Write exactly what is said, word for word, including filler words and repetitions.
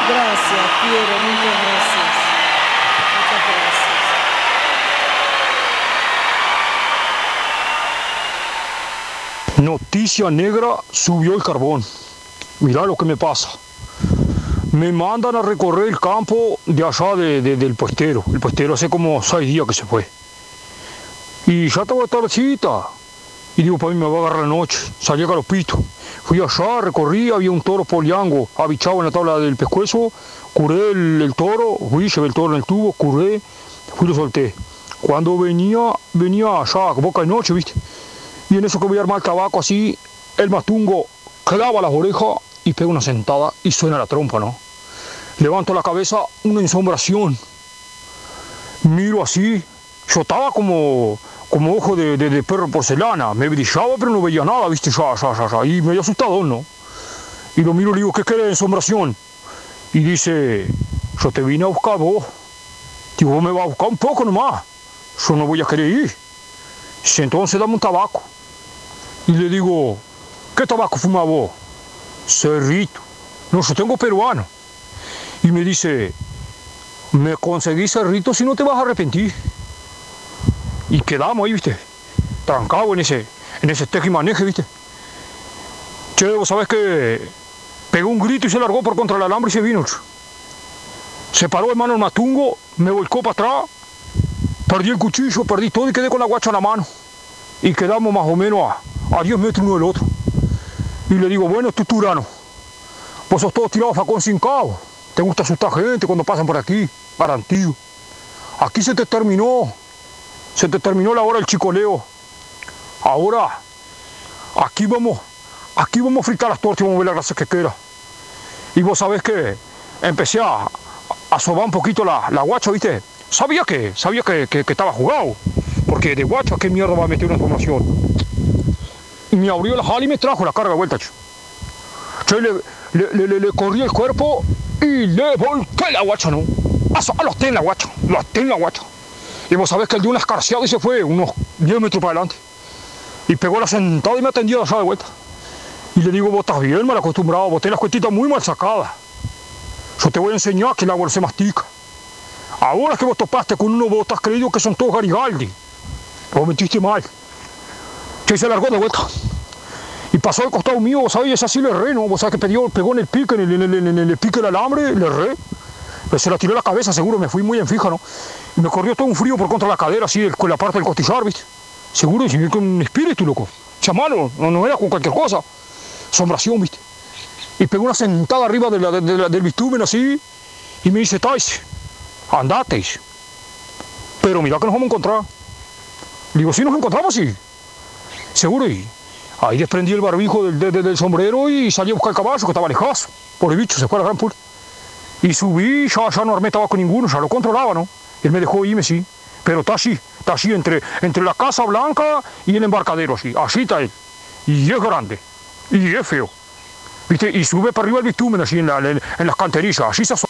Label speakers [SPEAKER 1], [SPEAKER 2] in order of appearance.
[SPEAKER 1] Gracias, Piero, muchas gracias. Muchas gracias.
[SPEAKER 2] Noticia negra, subió el carbón. Mirá lo que me pasa. Me mandan a recorrer el campo de allá de, de, del puestero. El puestero hace como seis días que se fue. Y ya estaba tardecita. Y digo, para mí me va a agarrar la noche. Salí a Galopito. Fui allá, recorrí, había un toro poliango abichado en la tabla del pescuezo. Curé el, el toro, fui, llevé el toro en el tubo, curé, fui y lo solté. Cuando venía, venía allá, boca de noche, ¿viste? Y en eso que voy a armar el tabaco así, el matungo clava las orejas y pega una sentada y suena la trompa, ¿no? Levanto la cabeza, una ensombración. Miro así, yo estaba como, como ojo de, de, de perro porcelana, me brillaba pero no veía nada, ¿viste? Ya, ya, ya, ya. Y medio asustado, ¿no? Y lo miro y le digo, ¿qué querés, ensombración? Y dice, yo te vine a buscar vos. Digo, vos me vas a buscar un poco nomás. Yo no voy a querer ir. Dice, entonces dame un tabaco. Y le digo, ¿qué tabaco fumás vos? Cerrito. No, yo tengo peruano. Y me dice, me conseguí cerrito si no te vas a arrepentir. Y quedamos ahí, ¿viste? Trancado en ese, en ese teje y maneje, ¿viste? Che, vos sabés que pegó un grito y se largó por contra el alambre y se vino. Se paró hermano el matungo, me volcó para atrás, perdí el cuchillo, perdí todo y quedé con la guacha en la mano. Y quedamos más o menos a, a diez metros uno del otro. Y le digo, bueno, tú turano, vos sos todo tirado facón sin cabo. Te gusta asustar gente cuando pasan por aquí, garantido. Aquí se te terminó, se te terminó la hora del chicoleo. Ahora, aquí vamos, aquí vamos a fritar las tortas y vamos a ver la grasa que queda. Y vos sabés que empecé a, a sobar un poquito la, la guacha, ¿viste? Sabía que, sabía que, que, que estaba jugado, porque de guacha, ¿qué mierda va a meter una información? Y me abrió la jala y me trajo la carga de vuelta. Yo le, le, le, le, le corrí el cuerpo y le volqué la guacha, ¿no? A los ten la guacha, los ten la guacha. Y vos sabés que él dio una escarciada y se fue unos diez metros para adelante. Y pegó la sentada y me atendió allá de vuelta. Y le digo, vos estás bien mal acostumbrado, vos tenés las cuestitas muy mal sacadas. Yo te voy a enseñar que el agua se mastica. Ahora que vos topaste con uno, vos estás creído que son todos Garigaldi. Vos mentiste mal. Que se largó de vuelta. Y pasó al costado mío, vos sabés, y así le erré, ¿no? Vos sabés que pegó, pegó en el pique, en el, en el, en el, en el pique del alambre, le erré. Pero se la tiró la cabeza, seguro, me fui muy en fija, ¿no? Y me corrió todo un frío por contra de la cadera, así, con la parte del costillar, ¿viste? Seguro, y sin con un espíritu, loco. Chamano, no, no era con cualquier cosa. Sombración, ¿viste? Y pegó una sentada arriba de la, de, de la, del bitumen, así, y me dice, Tais, andate. Pero mira que nos vamos a encontrar. Le digo, sí, nos encontramos, sí. Seguro, y ahí desprendí el barbijo del, del, del sombrero y salí a buscar el caballo, que estaba lejazo. Por el bicho, se fue a la gran puta. Y subí, ya, ya no armé tabaco ninguno, ya lo controlaba, ¿no? Él me dejó irme, sí. Pero está así, está así, entre, entre la Casa Blanca y el embarcadero, así. Así está él. Y es grande. Y es feo. ¿Viste? Y sube para arriba el bitumen, así, en, la, en, en las canterillas. Así se asoma.